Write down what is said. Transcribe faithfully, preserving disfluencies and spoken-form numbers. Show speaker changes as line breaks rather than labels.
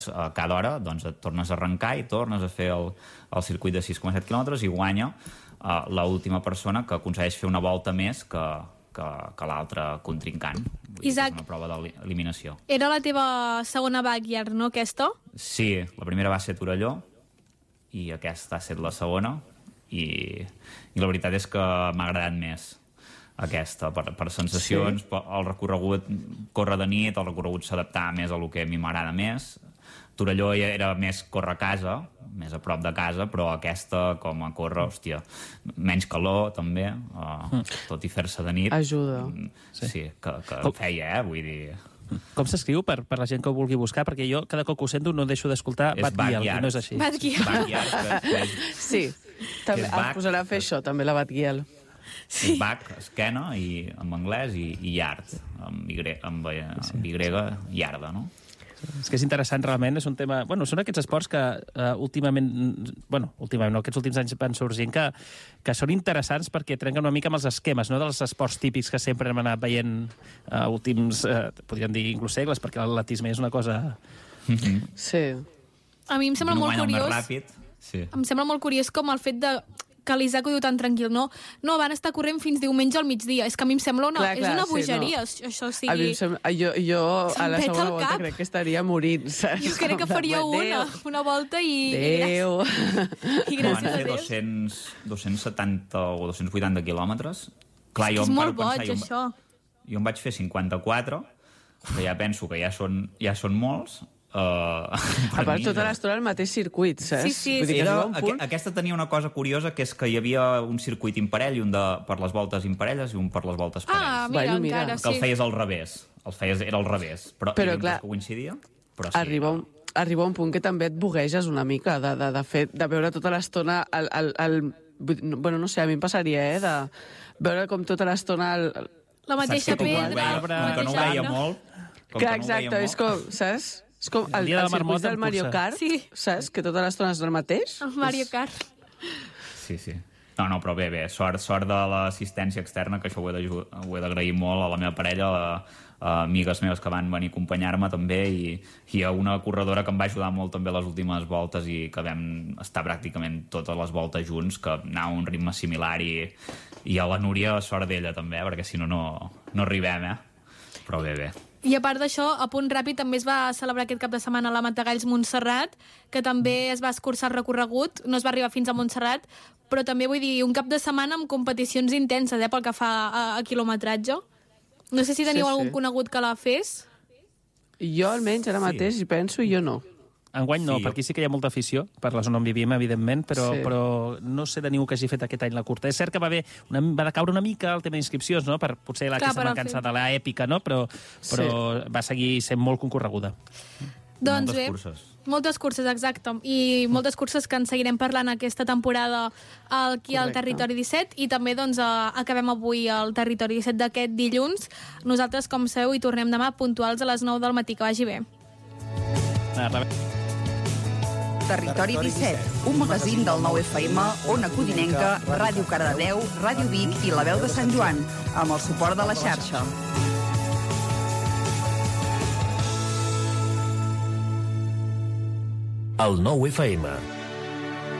a cada hora doncs et tornes a arrencar i tornes a fer el, el circuit de sis coma set quilòmetres i guanya uh, l'última persona que aconsegueix fer una volta més que, que, que l'altre contrincant.
Isaac,
és una prova d'eliminació.
Era la teva segona backyard, no, aquesta?
Sí, la primera va ser Torelló i aquesta ha estat la segona i, i la veritat és que m'ha agradat més aquesta, per, per sensacions, sí. El recorregut córrer de nit, el recorregut s'adaptava més a el que a mi m'agrada més. Torelló ja era més córrer a casa, més a prop de casa, però aquesta, com a córrer, hòstia, menys calor, també, uh, tot i fer-se de nit.
Ajuda.
Sí, sí que, que
Com...
feia, eh, vull dir...
Com s'escriu per, per la gent que ho vulgui buscar? Perquè jo cada cop que ho sento no deixo d'escoltar Batguiel, i no és així.
Batguiel.
Batguiel.
Sí, també es posarà a fer això, també la Batguiel.
Sí. Bac, esquena, i, en anglès, i, i yard, amb Y, amb, amb Y iarda, no?
És que és interessant, realment, és un tema... Bueno, són aquests esports que uh, últimament... Bueno, últimament, no, aquests últims anys van sorgint que, que són interessants perquè trenquen una mica amb els esquemes, no?, dels esports típics que sempre hem anat veient uh, últims, uh, podríem dir, inclús segles, perquè l'atletisme és una cosa...
Mm-hmm.
Sí.
A mi em sembla
no
molt curiós...
Ràpid. Sí.
Em sembla molt curiós com el fet de que l'Isaac ho diu tan tranquil, no? No, van estar corrent fins diumenge al migdia. És que a mi em sembla una, clar, clar, és una bogeria, sí, no. Això, o sigui...
A mi em sembla, jo, jo a la segona volta cap. crec que estaria morint, saps?
Jo crec que faria una, una volta i...
Déu!
I gràcies
no,
a Déu.
doscents, dos-cents setanta o dos-cents vuitanta quilòmetres. Clar,
és
jo
és molt boig,
pensar,
això.
Jo, jo em vaig fer cinquanta-quatre, que ja penso que ja són, ja són molts. Uh,
a part, tota l'estona al mateix circuit, saps?
Sí, sí,
Vull dir
sí.
que
Era,
un punt...
Aquesta tenia una cosa curiosa, que és que hi havia un circuit imparell, un de, per les voltes imparelles i un per les voltes parells.
Ah, mira,
bueno, mira.
encara,
que
sí.
el feies al revés. El feies, era al revés. Però,
però clar,
que coincidia. Però sí,
arriba, un, arriba un punt que també et bugueges una mica, de, de, de, fet, de veure tota l'estona... El, el, el, bueno, no sé, a mi em passaria, eh? De veure com tota l'estona... El,
la mateixa pedra,
com que no ho veia molt...
Que exacte, és com, saps? És com el, el, el circuit del Mario Kart,
sí.
saps? Que tota l'estona és el mateix.
El Mario Kart.
Sí, sí. No, no, però bé, bé, sort, sort de l'assistència externa, que això ho he d'agrair molt a la meva parella, a, a amigues meves que van venir a acompanyar-me també, i, i a una corredora que em va ajudar molt també a les últimes voltes i que vam estar pràcticament totes les voltes junts, que anava a un ritme similar, i, i a la Núria, sort d'ella també, perquè si no, no, no arribem, eh? Però bé, bé.
I a part d'això, a Punt Ràpid també es va celebrar aquest cap de setmana la Matagalls Montserrat, que també es va escurçar el recorregut, no es va arribar fins a Montserrat, però també vull dir, un cap de setmana amb competicions intenses, eh, pel que fa a, a quilometratge. No sé si teniu sí, algun sí. conegut que la fes.
Jo almenys ara mateix sí. hi penso i jo no.
Enguany no,
sí,
per aquí sí que hi ha molta afició, per la zona on vivim, evidentment, però, sí. però no sé de ningú que hagi fet aquest any la curta. És cert que va haver una, va decaure una mica el tema d'inscripcions, no? Per potser la Clar, aquesta mancança de l'èpica, no? Però, però sí. va seguir sent molt concorreguda.
Doncs
moltes
bé,
curses.
moltes curses, exacte. I moltes curses que en seguirem parlant aquesta temporada aquí al Territori disset, i també doncs, acabem avui el Territori disset d'aquest dilluns. Nosaltres, com sabeu, hi tornem demà puntuals a les nou del matí. Que vagi bé.
Ah,
Territori disset, un magazín del nou F M, Ona Codinenca, Ràdio Cardedeu, Ràdio Vic i La Veu de Sant Joan, amb el suport de la xarxa.
El nou F M.